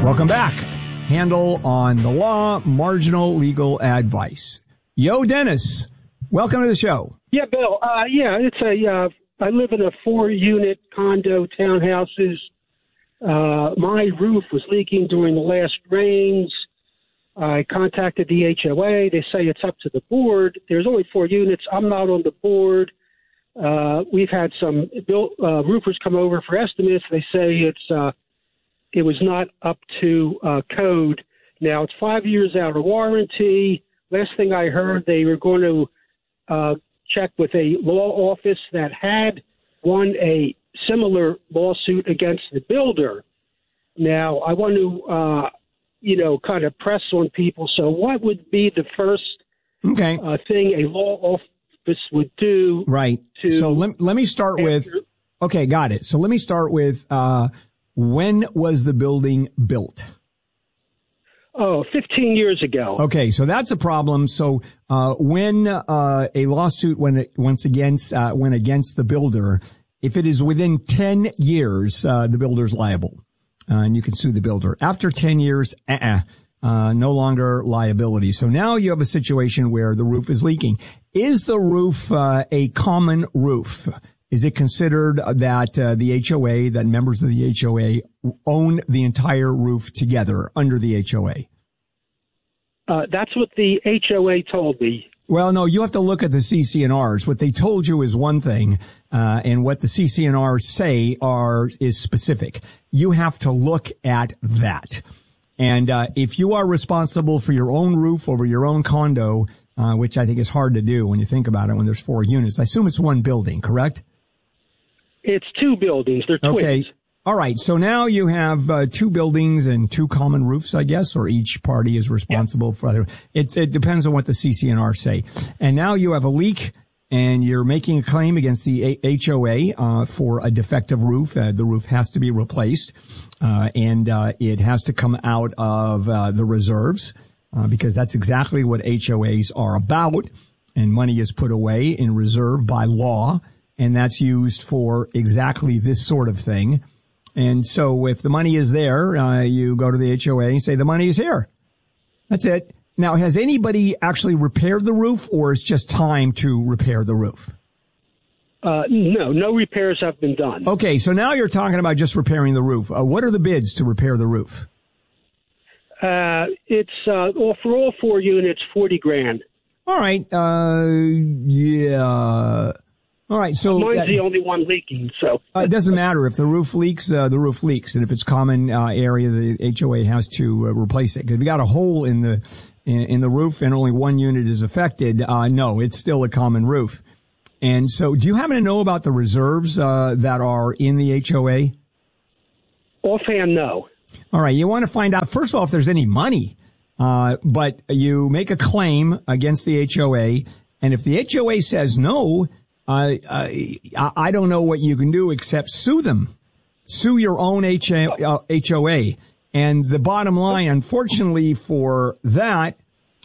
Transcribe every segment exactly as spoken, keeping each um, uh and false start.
Welcome back. Handel on the law, marginal legal advice. Yo, Dennis, welcome to the show. Yeah, Bill. Uh, yeah, it's a. Uh, I live in a four-unit condo, townhouses. Uh, my roof was leaking during the last rains. I contacted the H O A. They say it's up to the board. There's only four units. I'm not on the board. Uh, we've had some built, uh, roofers come over for estimates. They say it's uh, it was not up to uh, code. Now, it's five years out of warranty. Last thing I heard, they were going to uh, check with a law office that had won a similar lawsuit against the builder. Now, I want to, uh, you know, kind of press on people. So what would be the first okay. uh, thing a law office would do? Right. To so let, let me start answer- with, okay, got it. So let me start with, uh, when was the building built? Oh, fifteen years ago. Okay, so that's a problem. So uh, when uh, a lawsuit went once against uh, went against the builder, if it is within ten years, uh, the builder's liable, uh, and you can sue the builder. After ten years, uh-uh, uh, no longer liability. So now you have a situation where the roof is leaking. Is the roof uh, a common roof? Is it considered that uh, the H O A, that members of the H O A own the entire roof together under the H O A? Uh, that's what the H O A told me. Well, no, you have to look at the C C N Rs. What they told you is one thing, uh, and what the C C N Rs say are is specific. You have to look at that. And uh, if you are responsible for your own roof over your own condo, uh, which I think is hard to do when you think about it when there's four units, I assume it's one building, correct? It's two buildings. They're twins. Okay. All right. So now you have uh, two buildings and two common roofs, I guess, or each party is responsible yeah. for other. It, it depends on what the C C N R say. And now you have a leak and you're making a claim against the H O A uh, for a defective roof. Uh, the roof has to be replaced, uh, and uh, it has to come out of uh, the reserves uh, because that's exactly what H O As are about. And money is put away in reserve by law. And that's used for exactly this sort of thing. And so if the money is there, uh, you go to the H O A and say, the money is here. That's it. Now, has anybody actually repaired the roof, or is just time to repair the roof? Uh, no, no repairs have been done. Okay, so now you're talking about just repairing the roof. Uh, what are the bids to repair the roof? Uh, it's uh, all, for all four units, forty grand. All right. Uh, yeah. All right, so mine's that, the only one leaking, so uh, it doesn't matter if the roof leaks. Uh, the roof leaks, and if it's common uh, area, the H O A has to uh, replace it. Because if you got a hole in the in, in the roof and only one unit is affected, uh, no, it's still a common roof. And so, do you happen to know about the reserves uh, that are in the H O A? Offhand, no. All right, you want to find out first of all if there's any money, uh, but you make a claim against the H O A, and if the H O A says no. Uh, I, I don't know what you can do except sue them. Sue your own H O A. And the bottom line, unfortunately for that,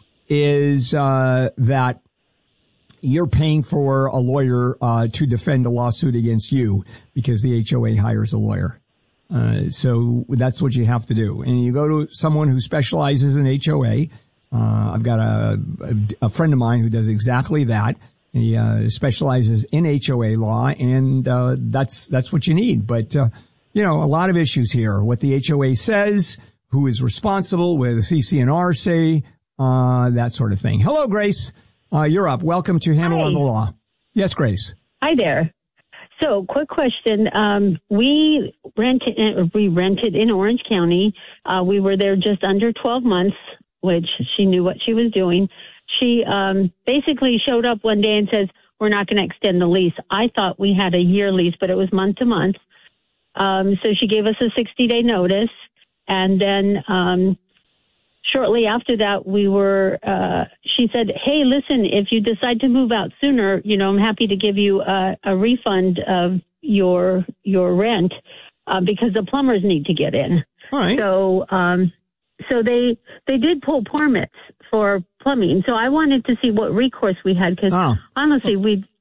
is uh, that you're paying for a lawyer uh, to defend a lawsuit against you because the H O A hires a lawyer. Uh, so that's what you have to do. And you go to someone who specializes in H O A. Uh, I've got a, a, a friend of mine who does exactly that. He uh, specializes in H O A law, and uh, that's that's what you need. But, uh, you know, a lot of issues here. What the H O A says, who is responsible, what the C C N R say, uh, that sort of thing. Hello, Grace. Uh, you're up. Welcome to Handel on the Law. Yes, Grace. Hi there. So, quick question. Um, we rented we rented in Orange County. Uh, we were there just under twelve months, which she knew what she was doing. She um, basically showed up one day and says, we're not going to extend the lease. I thought we had a year lease, but it was month to month. Um, so she gave us a sixty-day notice. And then um, shortly after that, we were, uh, she said, hey, listen, if you decide to move out sooner, you know, I'm happy to give you a, a refund of your your rent uh, because the plumbers need to get in. All right. So, um, so they they did pull permits for plumbing. So I wanted to see what recourse we had because oh. honestly, we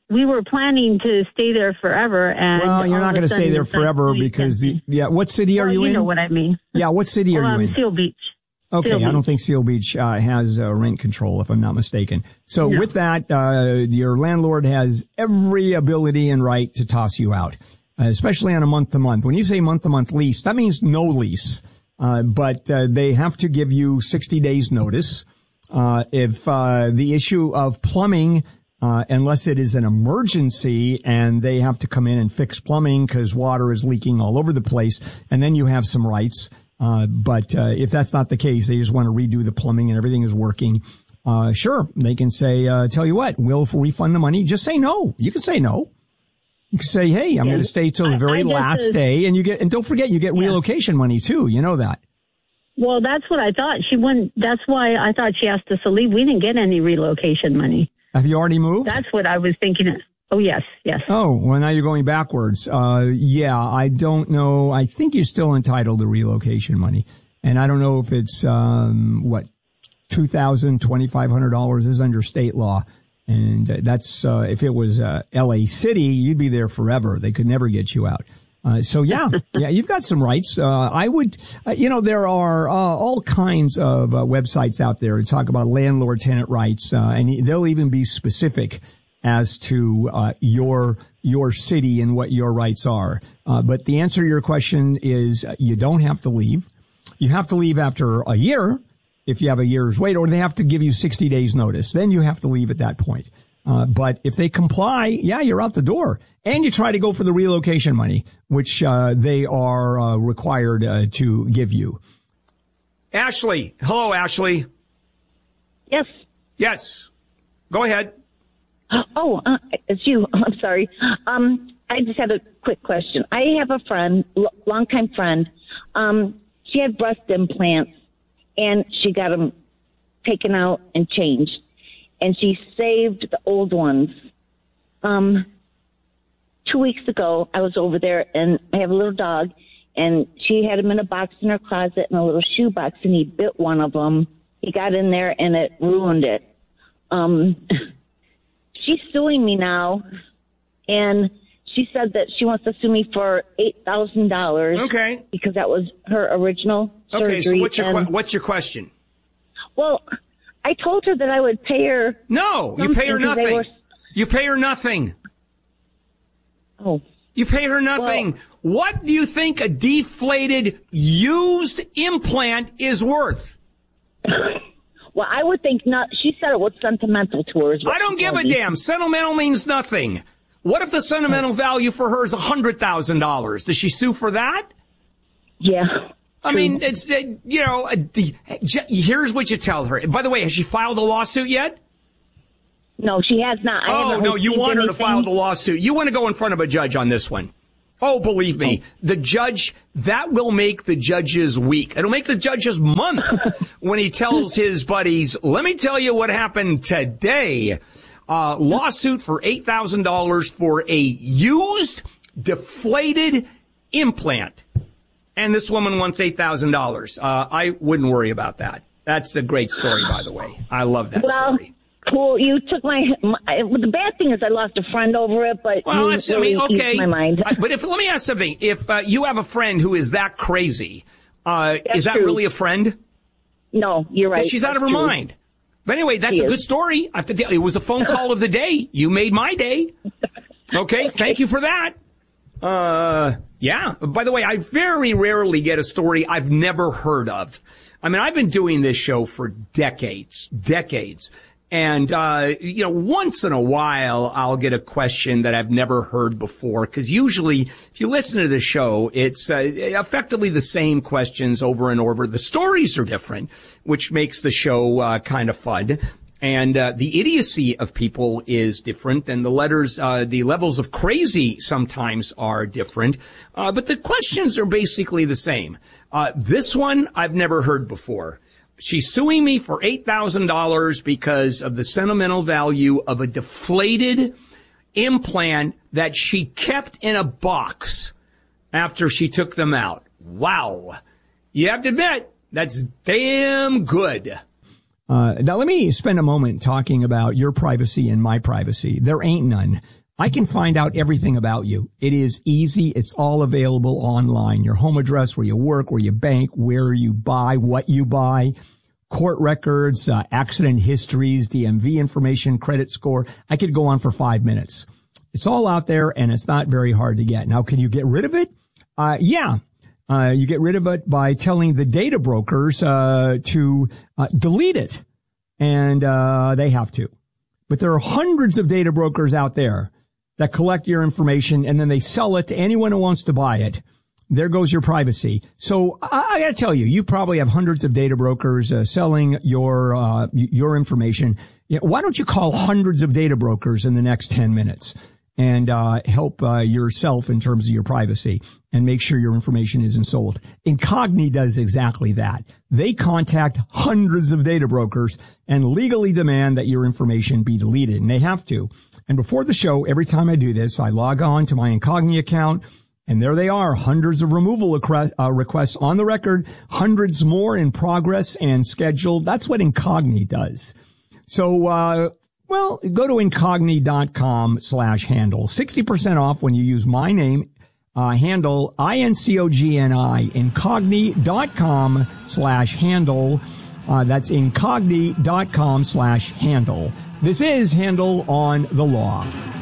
we were planning to stay there forever. And well, you're not going to stay there forever because, the, yeah, what city are well, you, you in? You know what I mean. Yeah, what city are well, you um, in? Seal Beach. Okay, Seal I don't Beach. think Seal Beach uh, has uh, rent control, if I'm not mistaken. So no. with that, uh, your landlord has every ability and right to toss you out, uh, especially on a month-to-month. When you say month-to-month lease, that means no lease, uh, but uh, they have to give you sixty days notice. Uh, if uh, the issue of plumbing, uh, unless it is an emergency and they have to come in and fix plumbing because water is leaking all over the place, and then you have some rights. Uh, but, uh, if that's not the case, they just want to redo the plumbing and everything is working. Uh, sure, they can say, uh, tell you what, we'll refund the money. Just say no. You can say no. You can say, hey, I'm yeah. going to stay till the very I, I last day. And you get, and don't forget, you get yeah. relocation money too. You know that. Well, that's what I thought. She wouldn't, that's why I thought she asked us to leave. We didn't get any relocation money. Have you already moved? That's what I was thinking. Oh, yes, yes. Oh, well, now you're going backwards. Uh, yeah, I don't know. I think you're still entitled to relocation money. And I don't know if it's, um, what, two thousand dollars, twenty-five hundred dollars is under state law. And that's, uh, if it was, uh, L A City, you'd be there forever. They could never get you out. Uh, so yeah, yeah, you've got some rights. Uh, I would, uh, you know, there are, uh, all kinds of, uh, websites out there to talk about landlord tenant rights, uh, and they'll even be specific as to uh, your your city and what your rights are. Uh, but the answer to your question is uh, you don't have to leave. You have to leave after a year if you have a year's wait, or they have to give you sixty days notice. Then you have to leave at that point. Uh, but if they comply, yeah, you're out the door. And you try to go for the relocation money, which uh, they are uh, required uh, to give you. Ashley. Hello, Ashley. Yes. Yes. Go ahead. Oh, uh, it's you. I'm sorry. Um, I just had a quick question. I have a friend, l- longtime friend. Um, she had breast implants, and she got them taken out and changed, and she saved the old ones. Um, two weeks ago, I was over there, and I have a little dog, and she had him in a box in her closet in a little shoe box, and he bit one of them. He got in there, and it ruined it. Um... She's suing me now, and she said that she wants to sue me for eight thousand dollars. Okay. Because that was her original surgery. Okay, so what's your, and, que- what's your question? Well, I told her that I would pay her. No, you pay her nothing. Were... You pay her nothing. Oh. You pay her nothing. Well, what do you think a deflated, used implant is worth? Well, I would think not. She said it was sentimental to her. I don't give a me. damn. Sentimental means nothing. What if the sentimental value for her is one hundred thousand dollars? Does she sue for that? Yeah. I true. mean, it's, it, you know, the, here's what you tell her. By the way, has she filed a lawsuit yet? No, she has not. I oh, no, you want anything. her to file the lawsuit. You want to go in front of a judge on this one. Oh, believe me, oh. the judge, that will make the judge's week. It'll make the judge's month when he tells his buddies, let me tell you what happened today. Uh, lawsuit for eight thousand dollars for a used, deflated implant. And this woman wants eight thousand dollars. Uh, I wouldn't worry about that. That's a great story, by the way. I love that well, story. Cool. You took my, my. The bad thing is I lost a friend over it, but well, you I mean, really okay. eased my mind. I, but if let me ask something: if uh, you have a friend who is that crazy, uh, is that true. really a friend? No, you're right. Well, she's that's out of her true. mind. But anyway, that's she a is. good story. I have to, it was a phone call of the day. You made my day. Okay, okay. Thank you for that. Uh, yeah. By the way, I very rarely get a story I've never heard of. I mean, I've been doing this show for decades, decades. And, uh, you know, once in a while, I'll get a question that I've never heard before. Cause usually, if you listen to the show, it's uh, effectively the same questions over and over. The stories are different, which makes the show uh, kind of fun. And uh, the idiocy of people is different, and the letters, uh, the levels of crazy sometimes are different. Uh, but the questions are basically the same. Uh, this one I've never heard before. She's suing me for eight thousand dollars because of the sentimental value of a deflated implant that she kept in a box after she took them out. Wow. You have to admit, that's damn good. Uh, now let me spend a moment talking about your privacy and my privacy. There ain't none. I can find out everything about you. It is easy. It's all available online. Your home address, where you work, where you bank, where you buy, what you buy, court records, uh, accident histories, D M V information, credit score. I could go on for five minutes. It's all out there, and it's not very hard to get. Now, can you get rid of it? Uh, yeah. Uh, you get rid of it by telling the data brokers, uh, to, uh, delete it. And, uh, they have to. But there are hundreds of data brokers out there that collect your information, and then they sell it to anyone who wants to buy it. There goes your privacy. So I, I got to tell you, you probably have hundreds of data brokers uh, selling your uh, your information. You know, why don't you call hundreds of data brokers in the next ten minutes and uh, help uh, yourself in terms of your privacy and make sure your information isn't sold? Incogni does exactly that. They contact hundreds of data brokers and legally demand that your information be deleted, and they have to. And before the show, every time I do this, I log on to my Incogni account, and there they are, hundreds of removal requests on the record, hundreds more in progress and scheduled. That's what Incogni does. So, uh, well, go to incogni.com slash handle. sixty percent off when you use my name, uh, handle, I N C O G N I, incogni.com slash handle. Uh, that's incogni.com slash handle. This is Handle on the Law.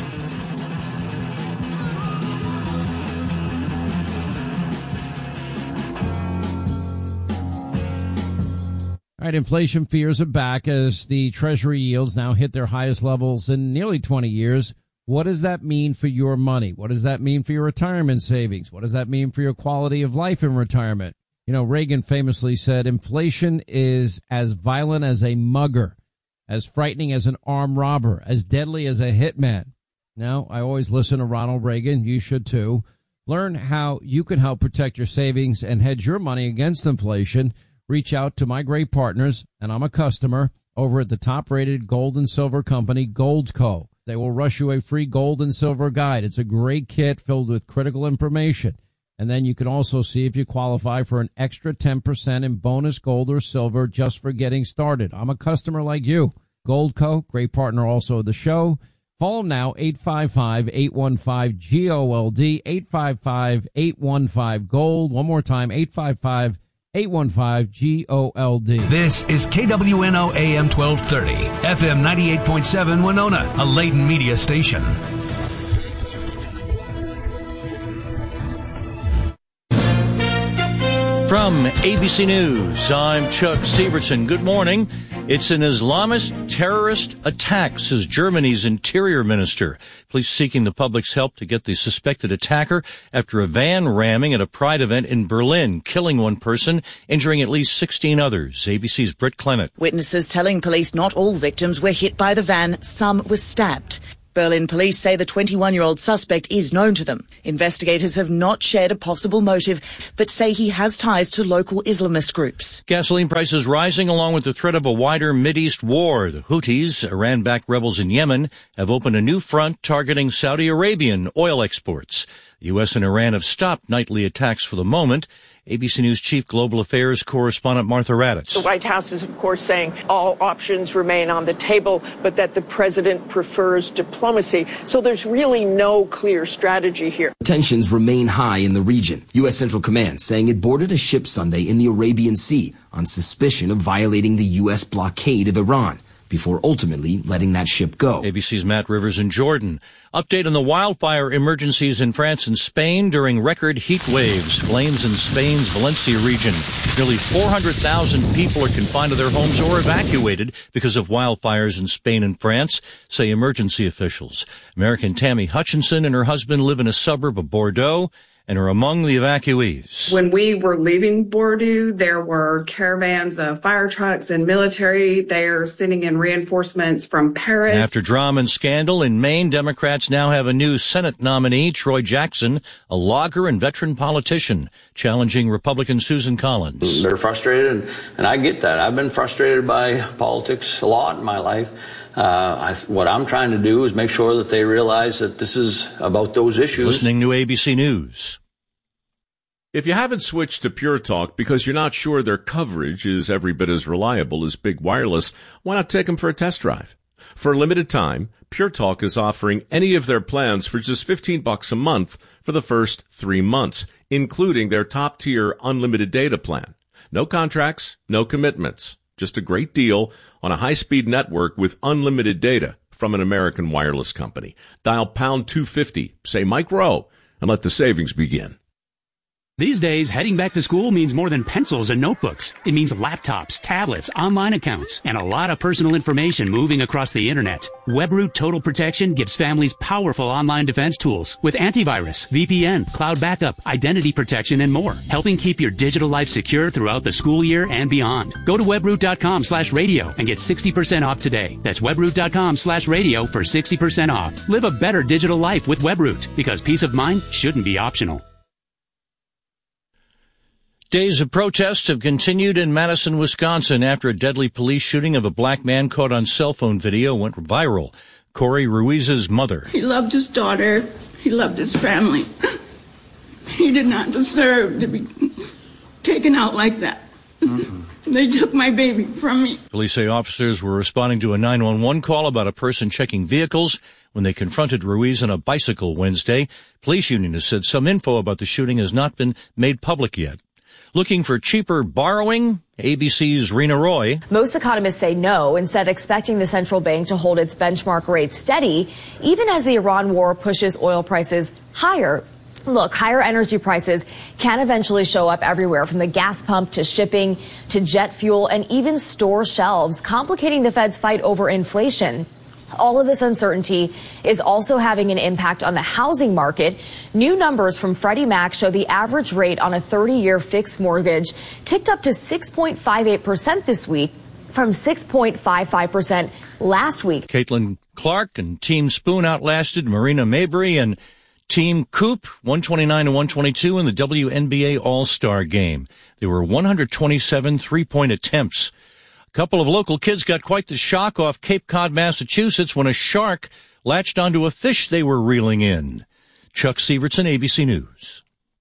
All right, inflation fears are back as the Treasury yields now hit their highest levels in nearly twenty years. What does that mean for your money? What does that mean for your retirement savings? What does that mean for your quality of life in retirement? You know, Reagan famously said, inflation is as violent as a mugger, as frightening as an armed robber, as deadly as a hitman. Now, I always listen to Ronald Reagan. You should too. Learn how you can help protect your savings and hedge your money against inflation. Reach out to my great partners, and I'm a customer, over at the top-rated gold and silver company, Goldco. They will rush you a free gold and silver guide. It's a great kit filled with critical information. And then you can also see if you qualify for an extra ten percent in bonus gold or silver just for getting started. I'm a customer like you. Goldco, great partner also of the show. Call them now, eight five five, eight one five, G O L D, eight five five, eight one five, GOLD. One more time, eight five five, eight one five, G O L D. This is K W N O A M twelve thirty, F M ninety-eight point seven Winona, a Layton media station. From A B C News, I'm Chuck Sievertson. Good morning. It's an Islamist terrorist attack, says Germany's interior minister. Police seeking the public's help to get the suspected attacker after a van ramming at a Pride event in Berlin, killing one person, injuring at least sixteen others. A B C's Britt Clement. Witnesses telling police not all victims were hit by the van, some were stabbed. Berlin police say the twenty-one-year-old suspect is known to them. Investigators have not shared a possible motive, but say he has ties to local Islamist groups. Gasoline prices rising along with the threat of a wider Mideast war. The Houthis, Iran-backed rebels in Yemen, have opened a new front targeting Saudi Arabian oil exports. The U S and Iran have stopped nightly attacks for the moment. A B C News Chief Global Affairs Correspondent Martha Raddatz. The White House is, of course, saying all options remain on the table, but that the president prefers diplomacy. So there's really no clear strategy here. Tensions remain high in the region. U S Central Command saying it boarded a ship Sunday in the Arabian Sea on suspicion of violating the U S blockade of Iran, before ultimately letting that ship go. A B C's Matt Rivers in Jordan. Update on the wildfire emergencies in France and Spain during record heat waves. Flames in Spain's Valencia region. Nearly four hundred thousand people are confined to their homes or evacuated because of wildfires in Spain and France, say emergency officials. American Tammy Hutchinson and her husband live in a suburb of Bordeaux and are among the evacuees. When we were leaving Bordeaux, there were caravans of fire trucks and military. They are sending in reinforcements from Paris. After drama and scandal in Maine, Democrats now have a new Senate nominee, Troy Jackson, a logger and veteran politician, challenging Republican Susan Collins. They're frustrated, and, and I get that. I've been frustrated by politics a lot in my life. Uh, I, what I'm trying to do is make sure that they realize that this is about those issues. Listening to A B C News. If you haven't switched to Pure Talk because you're not sure their coverage is every bit as reliable as Big Wireless, why not take them for a test drive? For a limited time, Pure Talk is offering any of their plans for just fifteen bucks a month for the first three months, including their top-tier unlimited data plan. No contracts, no commitments. Just a great deal on a high-speed network with unlimited data from an American wireless company. Dial pound two fifty, say Mike Rowe, and let the savings begin. These days, heading back to school means more than pencils and notebooks. It means laptops, tablets, online accounts, and a lot of personal information moving across the internet. WebRoot Total Protection gives families powerful online defense tools with antivirus, V P N, cloud backup, identity protection, and more, helping keep your digital life secure throughout the school year and beyond. Go to webroot.com slash radio and get sixty percent off today. That's webroot.com slash radio for sixty percent off. Live a better digital life with WebRoot, because peace of mind shouldn't be optional. Days of protests have continued in Madison, Wisconsin after a deadly police shooting of a black man caught on cell phone video went viral. Corey Ruiz's mother. He loved his daughter. He loved his family. He did not deserve to be taken out like that. Mm-hmm. They took my baby from me. Police say officers were responding to a nine one one call about a person checking vehicles when they confronted Ruiz on a bicycle Wednesday. Police union has said some info about the shooting has not been made public yet. Looking for cheaper borrowing? A B C's Rena Roy. Most economists say no, instead expecting the central bank to hold its benchmark rate steady, even as the Iran war pushes oil prices higher. Look, higher energy prices can eventually show up everywhere, from the gas pump to shipping to jet fuel and even store shelves, complicating the Fed's fight over inflation. All of this uncertainty is also having an impact on the housing market. New numbers from Freddie Mac show the average rate on a thirty-year fixed mortgage ticked up to six point five eight percent this week from six point five five percent last week. Caitlin Clark and Team Spoon outlasted Marina Mabry and Team Coop one twenty-nine to one twenty-two in the W N B A All-Star Game. There were one hundred twenty-seven three-point attempts. A couple of local kids got quite the shock off Cape Cod, Massachusetts, when a shark latched onto a fish they were reeling in. Chuck Sievertson, A B C News.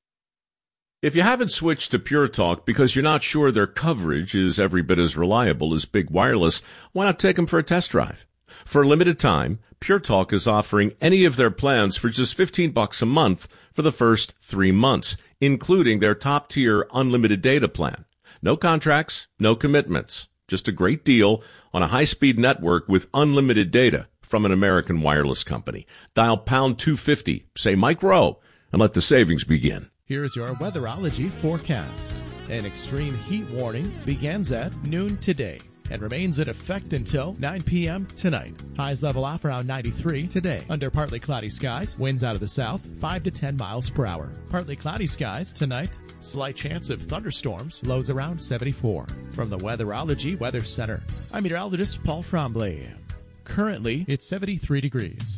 If you haven't switched to Pure Talk because you're not sure their coverage is every bit as reliable as Big Wireless, why not take them for a test drive? For a limited time, Pure Talk is offering any of their plans for just fifteen bucks a month for the first three months, including their top-tier unlimited data plan. No contracts, no commitments. Just a great deal on a high-speed network with unlimited data from an American wireless company. Dial pound two fifty, say Mike Rowe, and let the savings begin. Here's your weatherology forecast. An extreme heat warning begins at noon today and remains in effect until nine p.m. tonight. Highs level off around ninety-three today. Under partly cloudy skies, winds out of the south, five to ten miles per hour. Partly cloudy skies tonight. Slight chance of thunderstorms, lows around seventy-four. From the Weatherology Weather Center, I'm meteorologist Paul Tremblay. Currently, it's seventy-three degrees.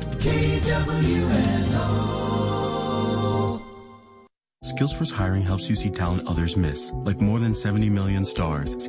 K W N O. Skillsforce Hiring helps you see talent others miss, like more than seventy million stars.